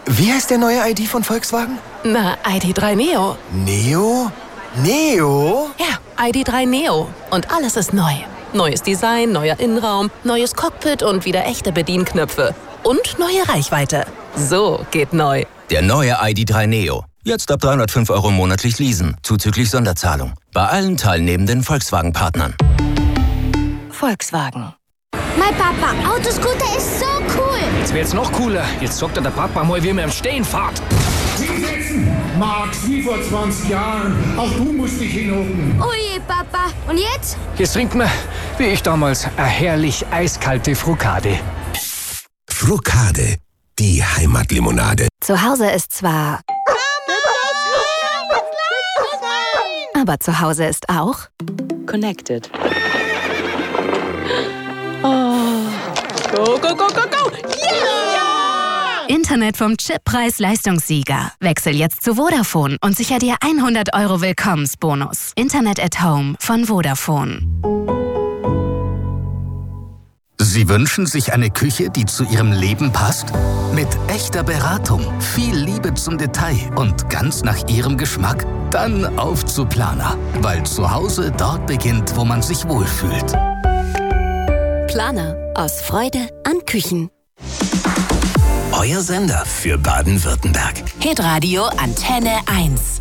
Wie heißt der neue ID von Volkswagen? Na, ID.3 Neo. Neo? Neo? Ja, ID.3 Neo. Und alles ist neu. Neues Design, neuer Innenraum, neues Cockpit und wieder echte Bedienknöpfe. Und neue Reichweite. So geht neu. Der neue ID.3 Neo. Jetzt ab 305 € monatlich leasen, zuzüglich Sonderzahlung. Bei allen teilnehmenden Volkswagen-Partnern. Volkswagen. Mein Papa, Autoscooter ist so cool. Das wird jetzt noch cooler. Jetzt sagt der Papa mal, wie man im Stehen fährt. Hinsetzen! Max, wie vor 20 Jahren. Auch du musst dich hinhocken. Oh je, Papa. Und jetzt? Jetzt trinkt man, wie ich damals, eine herrlich eiskalte Frukade. Frukade, die Heimatlimonade. Zu Hause ist zwar... Aber zu Hause ist auch... Connected. Oh. Go, go, go, go, go! Yeah! Internet vom Chip-Preis-Leistungssieger. Wechsel jetzt zu Vodafone und sicher dir 100 € Willkommensbonus. Internet at Home von Vodafone. Sie wünschen sich eine Küche, die zu Ihrem Leben passt? Mit echter Beratung, viel Liebe zum Detail und ganz nach Ihrem Geschmack? Dann auf zu Planer, weil zu Hause dort beginnt, wo man sich wohlfühlt. Planer. Aus Freude an Küchen. Euer Sender für Baden-Württemberg. Hitradio Antenne 1.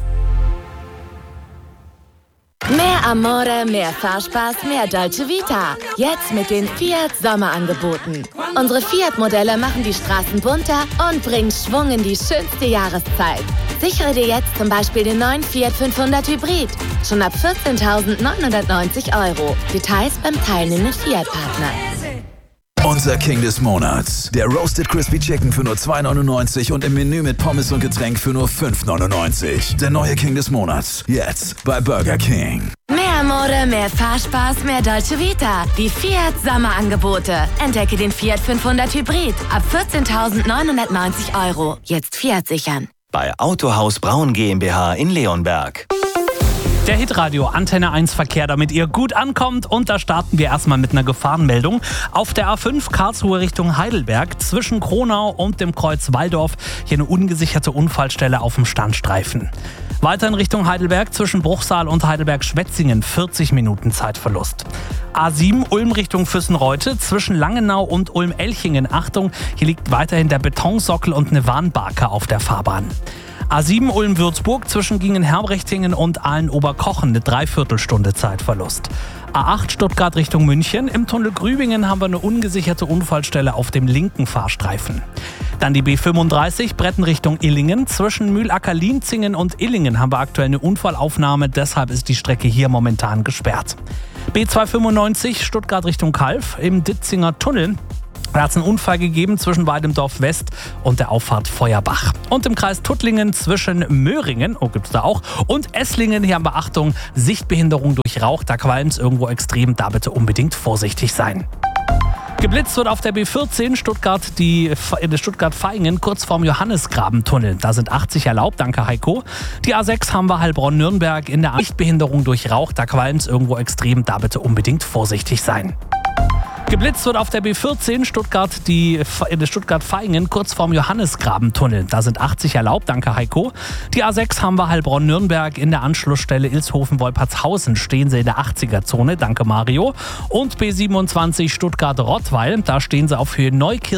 Mehr Amore, mehr Fahrspaß, mehr Dolce Vita. Jetzt mit den Fiat Sommerangeboten. Unsere Fiat-Modelle machen die Straßen bunter und bringen Schwung in die schönste Jahreszeit. Sichere dir jetzt zum Beispiel den neuen Fiat 500 Hybrid. Schon ab 14.990 €. Details beim teilnehmenden Fiat-Partner. Unser King des Monats. Der Roasted Crispy Chicken für nur 2,99 € und im Menü mit Pommes und Getränk für nur 5,99 €. Der neue King des Monats. Jetzt bei Burger King. Mehr Amore, mehr Fahrspaß, mehr Dolce Vita. Die Fiat Sommerangebote. Entdecke den Fiat 500 Hybrid. Ab 14.990 €. Jetzt Fiat sichern. Bei Autohaus Braun GmbH in Leonberg. Der Hitradio Antenne 1 Verkehr, damit ihr gut ankommt. Und da starten wir erstmal mit einer Gefahrenmeldung. Auf der A5 Karlsruhe Richtung Heidelberg zwischen Kronau und dem Kreuz Walldorf hier eine ungesicherte Unfallstelle auf dem Standstreifen. Weiter in Richtung Heidelberg zwischen Bruchsal und Heidelberg-Schwetzingen 40 Minuten Zeitverlust. A7 Ulm Richtung Füssenreute zwischen Langenau und Ulm-Elchingen. Achtung, hier liegt weiterhin der Betonsockel und eine Warnbarke auf der Fahrbahn. A7 Ulm-Würzburg zwischen Gingen-Herbrechtingen und Aalen-Oberkochen eine Dreiviertelstunde Zeitverlust. A8 Stuttgart Richtung München. Im Tunnel Grübingen haben wir eine ungesicherte Unfallstelle auf dem linken Fahrstreifen. Dann die B35 Bretten Richtung Illingen. Zwischen Mühlacker-Lienzingen und Illingen haben wir aktuell eine Unfallaufnahme. Deshalb ist die Strecke hier momentan gesperrt. B295 Stuttgart Richtung Calw im Ditzinger Tunnel. Da hat es einen Unfall gegeben zwischen Weidemdorf West und der Auffahrt Feuerbach. Und im Kreis Tuttlingen zwischen Möhringen, gibt's da auch, und Esslingen, hier haben wir Achtung, Sichtbehinderung durch Rauch, da qualmt's irgendwo extrem, da bitte unbedingt vorsichtig sein. Geblitzt wird auf der B14 Stuttgart-Vaihingen kurz vorm Johannisgrabentunnel. Da sind 80 erlaubt, danke Heiko. Die A6 haben wir Heilbronn-Nürnberg in der Sichtbehinderung durch Rauch, da qualmt's irgendwo extrem, da bitte unbedingt vorsichtig sein. Geblitzt wird auf der B14 Stuttgart-Vaihingen kurz vorm Johannisgrabentunnel. Da sind 80 erlaubt, danke Heiko. Die A6 haben wir Heilbronn-Nürnberg in der Anschlussstelle Ilshofen-Wolpertshausen stehen sie in der 80er-Zone, danke Mario. Und B27 Stuttgart-Rottweil, da stehen sie auf Höhe Neukirchen.